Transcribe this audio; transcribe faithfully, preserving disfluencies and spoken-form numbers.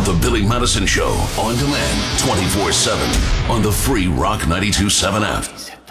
out The Billy Madison Show on demand twenty-four seven on the free Rock ninety-two point seven app.